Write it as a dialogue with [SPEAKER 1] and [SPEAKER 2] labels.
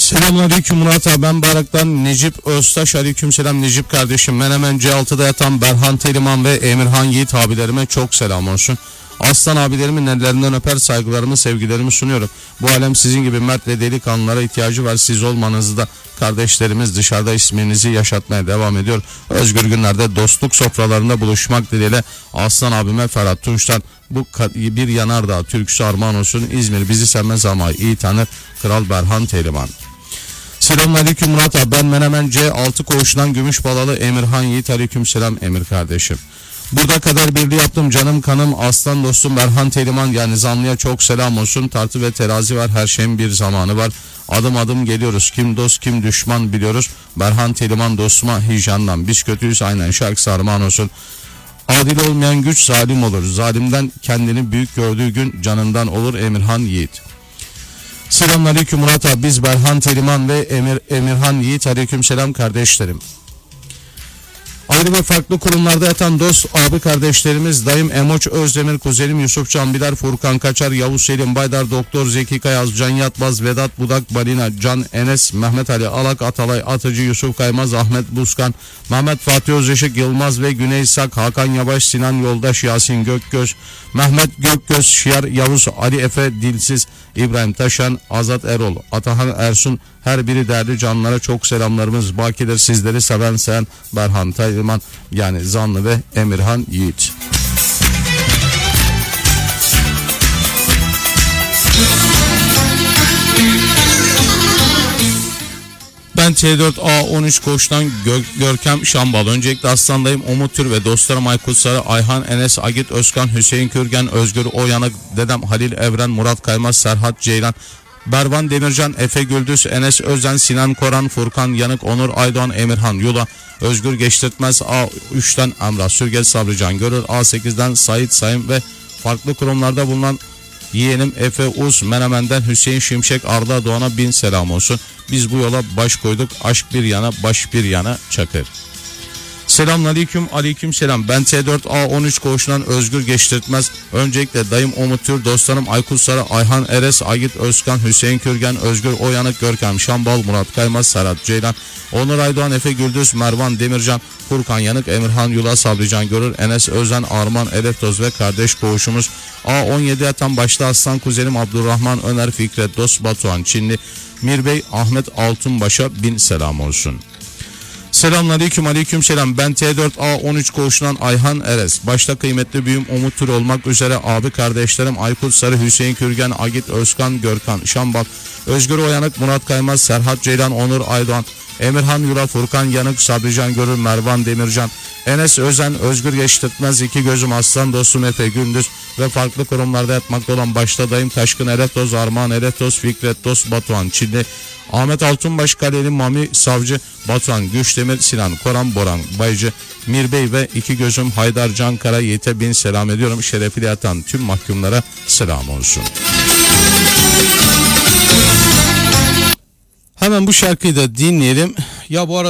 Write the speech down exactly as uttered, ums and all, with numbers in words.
[SPEAKER 1] Selamünaleyküm Murat abi, ben Barak'tan Necip Öztaş. Aleykümselam Necip kardeşim. Menemen C altıda yatan Berhan Teliman ve Emirhan Yiğit abilerime çok selam olsun. Aslan abilerimin ellerinden öper, saygılarımı, sevgilerimi sunuyorum. Bu alem sizin gibi mert ve delikanlılara ihtiyacı var. Siz olmanızı da kardeşlerimiz dışarıda isminizi yaşatmaya devam ediyor. Özgür günlerde dostluk sofralarında buluşmak dileğiyle Aslan abime Ferhat Tunç'tan bu bir yanardağ türküsü armağan olsun. İzmir bizi sevmez ama iyi tanır, Kral Berhan Teliman. Selamünaleyküm Murat abi, ben Menemen C altı koğuşundan Gümüşbalalı Emirhan Yiğit. Aleykümselam Emir kardeşim. Burada kadar birliği yaptım canım kanım aslan dostum Berhan Teliman, yani zanlıya çok selam olsun. Tartı ve terazi var, her şeyin bir zamanı var. Adım adım geliyoruz, kim dost kim düşman biliyoruz. Berhan Teliman dostuma hicrandan, biz kötüyüz aynen şarkısı armağan olsun. Adil olmayan güç zalim olur, zalimden kendini büyük gördüğü gün canından olur Emirhan Yiğit. Selamünaleyküm Murat abi, biz Berhan Teliman ve Emir, Emirhan Yiğit. Aleykümselam kardeşlerim. Ayrı ve farklı kurumlarda yatan dost abi kardeşlerimiz dayım Emoç Özdemir, kuzenim Yusuf Canbiler, Furkan Kaçar, Yavuz Selim Baydar, Doktor Zeki Kayaz, Can Yatmaz, Vedat Budak, Balina, Can Enes, Mehmet Ali Alak, Atalay Atıcı, Yusuf Kaymaz, Ahmet Buskan, Mehmet Fatih Özışık, Yılmaz ve Güney Sak, Hakan Yavaş, Sinan Yoldaş, Yasin Gökgöz, Mehmet Gökgöz, Şiar, Yavuz, Ali Efe, Dilsiz, İbrahim Taşan, Azat Erol, Atahan Ersun, her biri değerli canlara çok selamlarımız bakidir. Sizleri seven seven Berhan Teliman, yani Zanlı ve Emirhan Yiğit. Ben T dört A on üç koğuştan Gör Görkem Şambal. Öncelikle Aslan'dayım. Umut Tür ve dostlarım Aykut Sarı, Ayhan, Enes, Agit, Özkan, Hüseyin Kürgen, Özgür Oyanık, dedem Halil Evren, Murat Kaymaz, Serhat Ceylan, Bervan Demircan, Efe Güldüz, Enes Özen, Sinan Koran, Furkan Yanık, Onur Aydoğan, Emirhan Yula, Özgür Geçtirtmez, A üçten Emrah Sürgez, Sabrican Görür, A sekizden Sait Sayın ve farklı kurumlarda bulunan yeğenim Efe Uz, Menemen'den Hüseyin Şimşek, Arda Doğan'a bin selam olsun. Biz bu yola baş koyduk, aşk bir yana, baş bir yana Çakır. Selamünaleyküm, aleykümselam. Ben T dört A on üç koğuşundan Özgür Geçtirtmez. Öncelikle dayım Umut Tür, dostlarım Aykut Sarı, Ayhan Eres, Agit Özkan, Hüseyin Kürgen, Özgür Oyanık, Görkem Şambal, Murat Kaymaz, Serhat Ceylan, Onur Aydoğan, Efe Güldüz, Mervan Demircan, Furkan Yanık, Emirhan Yula, Sabrican Görür, Enes Özen, Arman Eleftoz ve kardeş koğuşumuz A on yedi yatan başta Aslan kuzenim Abdurrahman Öner, Fikret Dost, Batuhan Çinli, Mirbey, Ahmet Altunbaş'a bin selam olsun. Selamünaleyküm, aleykümselam. Ben T dört A on üç koğuşundan Ayhan Eres. Başta kıymetli büyüğüm Umut Tür olmak üzere abi kardeşlerim Aykut Sarı, Hüseyin Kürgen, Agit Özkan, Görkan Şambal, Özgür Oyanık, Murat Kaymaz, Serhat Ceylan, Onur Aydoğan, Emirhan Yura, Furkan Yanık, Sabrican Görür, Mervan Demircan, Enes Özen, Özgür Geçtirtmez, iki gözüm aslan dostum Efe Gündüz ve farklı kurumlarda yatmakta olan başta dayım Taşkın Eretoz, Armağan Eretoz, Fikret Dost, Batuhan Çinli, Ahmet Altunbaş, Kaleli Mami Savcı, Batuhan Güçdemir, Sinan Koran, Boran Baycı, Mirbey ve iki gözüm Haydar Cankara Yiğit'e bin selam ediyorum. Şerefiyle yatan tüm mahkumlara selam olsun. Hemen bu şarkıyı da dinleyelim. Ya bu arada